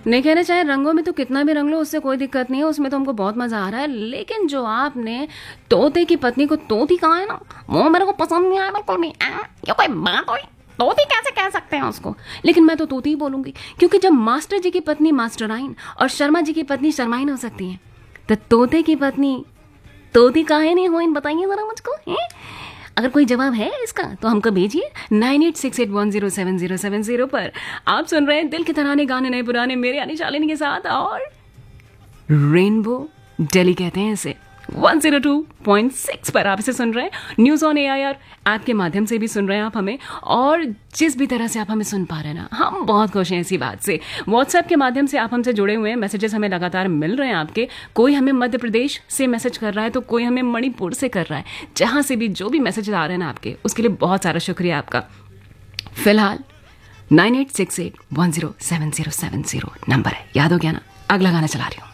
नहीं कह रहे चाहे रंगों में तो कितना भी रंग लो, उससे कोई दिक्कत नहीं है, उसमें तो हमको बहुत मजा आ रहा है। लेकिन जो आपने तोते की पत्नी को तोती कहा है ना, वो मेरे को पसंद नहीं आया बिल्कुल भी। ये कोई बात हुई? तोती कैसे कह सकते हैं उसको? लेकिन मैं तो तोती ही बोलूंगी, क्योंकि जब मास्टर जी की पत्नी मास्टराइन और शर्मा जी की पत्नी शर्माइन हो सकती है, तो तोते की पत्नी तोती काहे नहीं हुई? बताइए जरा मुझको है? अगर कोई जवाब है इसका तो हमको भेजिए 9868107070 पर। आप सुन रहे हैं दिल के तराने गाने नए पुराने, मेरे यानी शालिनी के साथ, और रेनबो दिल्ली कहते हैं इसे। 102.6 पर आप इसे सुन रहे हैं। न्यूज़ ऑन AIR ऐप के माध्यम से भी सुन रहे हैं आप हमें, और जिस भी तरह से आप हमें सुन पा रहे हैं ना, हम बहुत खुश हैं इसी बात से। व्हाट्सएप के माध्यम से आप हमसे जुड़े हुए हैं, मैसेजेस हमें लगातार मिल रहे हैं आपके। कोई हमें मध्य प्रदेश से मैसेज कर रहा है, तो कोई हमें मणिपुर से कर रहा है। जहाँ से भी जो भी मैसेज आ रहे हैं ना आपके, उसके लिए बहुत सारा शुक्रिया आपका। फिलहाल 9868107070 नंबर है, याद हो गया ना? अगला गाना चला रही हूँ।